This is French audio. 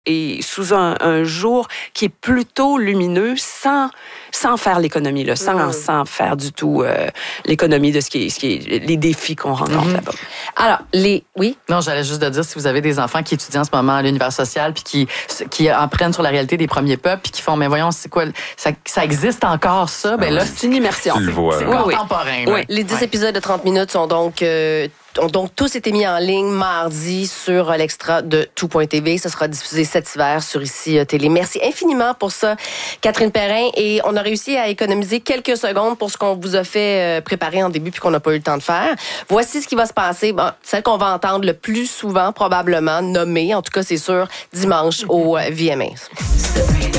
et sous un jour qui est plutôt lumineux sans faire l'économie, là, sans faire du tout l'économie de ce qui est les défis qu'on rencontre là-bas. Alors, oui? Non, j'allais juste de dire, si vous avez des enfants qui étudient en ce moment à l'univers social puis qui apprennent sur la réalité des premiers peuples puis qui font, mais voyons, c'est quoi, ça existe encore ça? Ben là, c'est une immersion. C'est contemporain. Oui. Les 10 épisodes de 30 minutes sont donc... ont donc tous été mis en ligne mardi sur l'extra de tout.tv. Ça sera diffusé cet hiver sur Ici Télé. Merci infiniment pour ça, Catherine Perrin. Et on a réussi à économiser quelques secondes pour ce qu'on vous a fait préparer en début puis qu'on n'a pas eu le temps de faire. Voici ce qui va se passer. Bon, celle qu'on va entendre le plus souvent, probablement, nommée, en tout cas c'est sûr, dimanche au VMA.